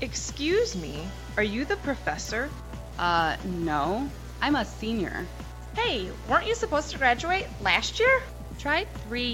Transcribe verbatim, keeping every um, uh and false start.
Excuse me, are you the professor? Uh, no. I'm a senior. Hey, weren't you supposed to graduate last year? Tried three